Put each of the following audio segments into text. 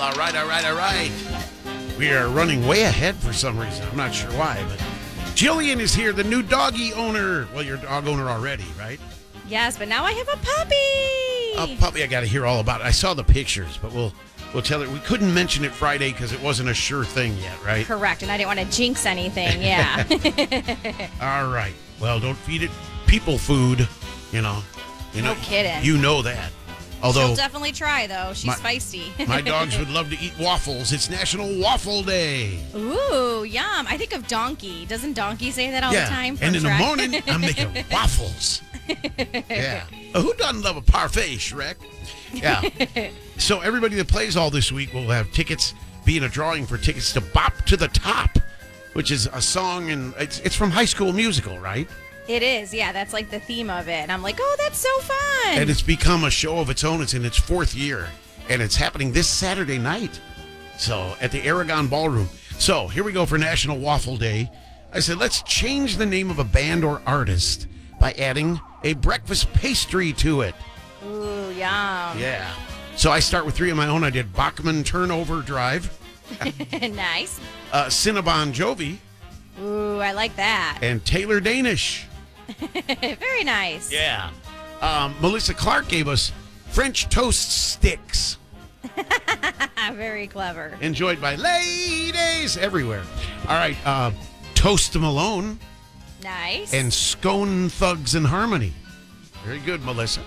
All right. We are running way ahead for some reason. I'm not sure why, but Jillian is here, the new doggy owner. Well, you're a dog owner already, right? Yes, but now I have a puppy. A puppy, I got to hear all about it. I saw the pictures, but we'll tell her. We couldn't mention it Friday because it wasn't a sure thing yet, right? Correct, and I didn't want to jinx anything, yeah. All right. Well, don't feed it people food, No kidding. You know that. Although She'll definitely try, though. She's feisty. my dogs would love to eat waffles. It's National Waffle Day. Ooh, yum. I think of Donkey. Doesn't Donkey say that all the time? And in Shrek? the morning, I'm making waffles. Yeah. Who doesn't love a parfait, Shrek? Yeah. So everybody that plays all this week will have tickets, be in a drawing for tickets to Bop to the Top, which is a song, and it's from High School Musical, right? It is, yeah. That's like the theme of it. And I'm like, oh, that's so fun. And it's become a show of its own. It's in its fourth year, and it's happening this Saturday night. So at the Aragon Ballroom. So here we go for National Waffle Day. I said, let's change the name of a band or artist by adding a breakfast pastry to it. Ooh, yum. Yeah. So I start with three of my own. I did Bachman Turnover Drive, Nice. Cinnabon Jovi, Ooh, I like that. and Taylor Danish. Very nice. Yeah. Melissa Clark gave us French toast sticks, Very clever. enjoyed by ladies everywhere. All right. Toast Malone Nice. and Scone Thugs and Harmony. Very good, Melissa.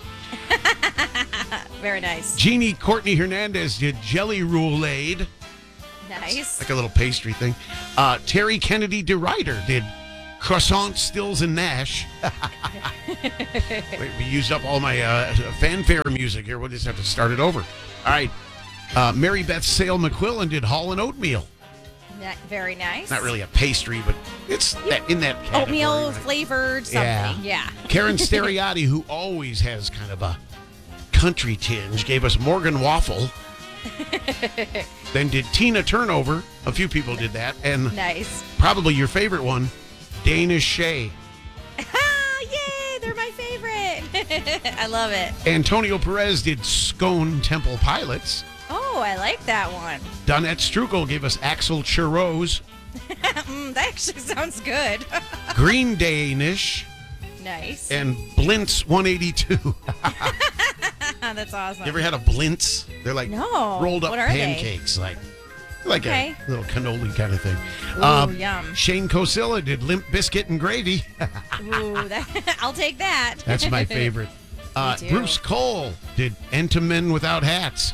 Very nice. Jeannie Courtney Hernandez did Jelly Roulade, Nice. like a little pastry thing. Terry Kennedy DeRider did Croissant Stills and Nash. Wait, we used up all my fanfare music here. We'll just have to start it over. All right. Mary Beth Sale McQuillan did Hall and Oatmeal. Very nice. Not really a pastry, but it's in that category. Oatmeal right? flavored something. Yeah. Karen Steriati, who always has kind of a country tinge, gave us Morgan Waffle. Then did Tina Turnover. A few people did that. And Nice. probably your favorite one, Danish Shea. Yay, they're my favorite. I love it. Antonio Perez did Scone Temple Pilots. Oh, I like that one. Donette Strukel gave us Axel Churros. That actually sounds good. Green Danish. Nice. And Blintz 182. That's awesome. You ever had a Blintz? They're like No. rolled up What are they? pancakes, like Okay. a little cannoli kind of thing. Ooh, yum. Shane Cosilla did Limp Biscuit and Gravy. Ooh, I'll take that. That's my favorite. too. Bruce Cole did Entenmann Without Hats.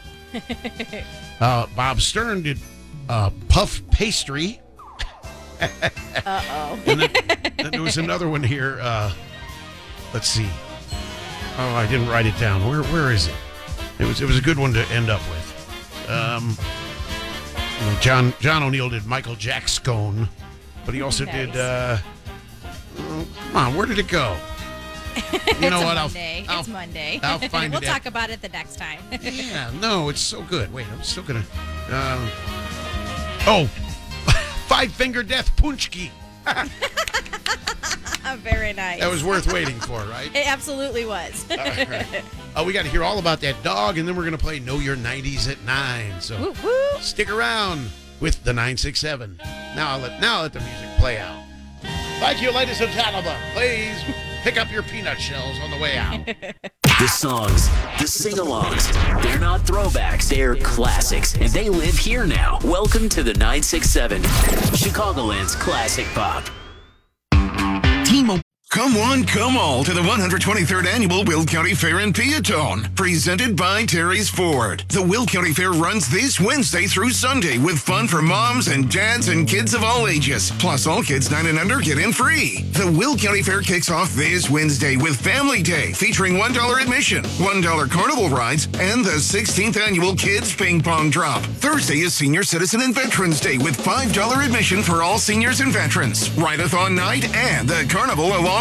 Bob Stern did Puff Pastry. Uh-oh. And then there was another one here. Let's see. Oh, I didn't write it down. Where is it? It was a good one to end up with. John O'Neill did Michael Jack Scone, but he also Nice. did. Come on, where did it go? You know what? Monday. It's Monday. I'll find we'll it. talk about it the next time. Yeah, no, it's so good. Wait, I'm still gonna. Five Finger Death Punchki. Very nice. That was worth waiting for, right? It absolutely was. All right. We got to hear all about that dog, and then we're going to play Know Your 90s at 9. So Woo, woo. stick around with the 967. Now let the music play out. Like you, ladies and gentlemen, please pick up your peanut shells on the way out. The songs, the sing-alongs, they're not throwbacks, they're classics, and they live here now. Welcome to the 967, Chicagoland's classic pop. Come one, come all to the 123rd Annual Will County Fair in Peatone, presented by Terry's Ford. The Will County Fair runs this Wednesday through Sunday with fun for moms and dads and kids of all ages. Plus, all kids 9 and under get in free. The Will County Fair kicks off this Wednesday with Family Day, featuring $1 admission, $1 carnival rides, and the 16th Annual Kids Ping Pong Drop. Thursday is Senior Citizen and Veterans Day with $5 admission for all seniors and veterans. Ride-a-thon night and the carnival along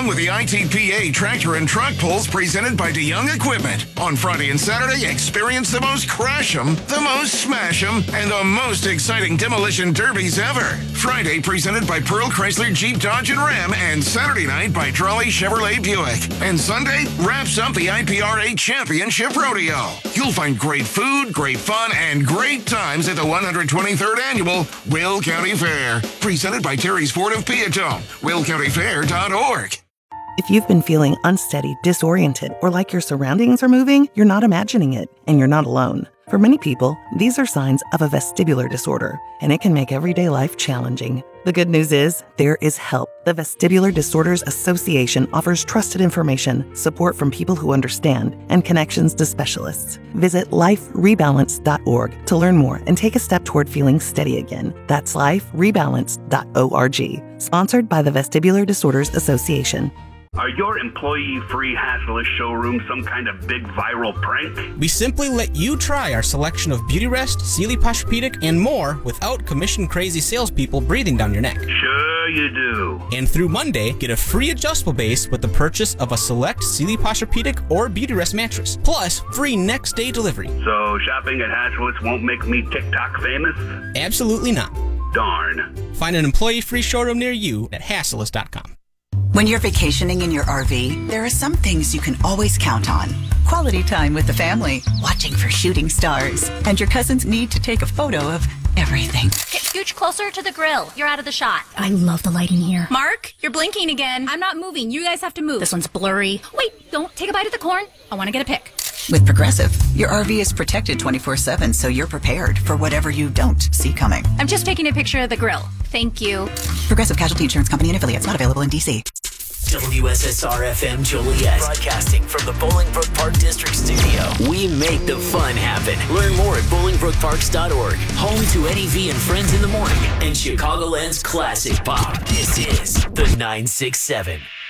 along with the ITPA tractor and truck pulls presented by DeYoung Equipment. On Friday and Saturday, experience the most crash 'em, the most smash 'em, and the most exciting demolition derbies ever. Friday presented by Pearl Chrysler Jeep Dodge and Ram, and Saturday night by Trolley Chevrolet Buick. And Sunday wraps up the IPRA Championship Rodeo. You'll find great food, great fun, and great times at the 123rd Annual Will County Fair. Presented by Terry's Ford of Peatone. WillCountyFair.org. If you've been feeling unsteady, disoriented, or like your surroundings are moving, you're not imagining it, and you're not alone. For many people, these are signs of a vestibular disorder, and it can make everyday life challenging. The good news is, there is help. The Vestibular Disorders Association offers trusted information, support from people who understand, and connections to specialists. Visit liferebalance.org to learn more and take a step toward feeling steady again. That's liferebalance.org. Sponsored by the Vestibular Disorders Association. Are your employee-free hassleless showrooms some kind of big viral prank? We simply let you try our selection of Beautyrest, Sealy Posturepedic, and more without commission-crazy salespeople breathing down your neck. Sure you do. And through Monday, get a free adjustable base with the purchase of a select Sealy Posturepedic or Beautyrest mattress, plus free next-day delivery. So shopping at Hatchless won't make me TikTok famous? Absolutely not. Darn. Find an employee-free showroom near you at hassleless.com. When you're vacationing in your RV, there are some things you can always count on. Quality time with the family, watching for shooting stars, and your cousin's need to take a photo of everything. Get scooch closer to the grill. You're out of the shot. I love the lighting here. Mark, you're blinking again. I'm not moving. You guys have to move. This one's blurry. Wait, don't take a bite of the corn. I want to get a pic. With Progressive, your RV is protected 24/7, so you're prepared for whatever you don't see coming. I'm just taking a picture of the grill. Thank you. Progressive Casualty Insurance Company and affiliates, not available in D.C. WSSR-FM Joliet, broadcasting from the Bolingbrook Park District Studio. We make the fun happen. Learn more at BolingbrookParks.org. Home to Eddie V and Friends in the Morning and Chicagoland's classic pop. This is the 967.